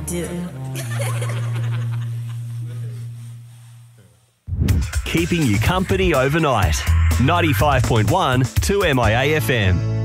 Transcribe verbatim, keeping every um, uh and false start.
do. Keeping you company overnight. ninety-five point one two M I A F M.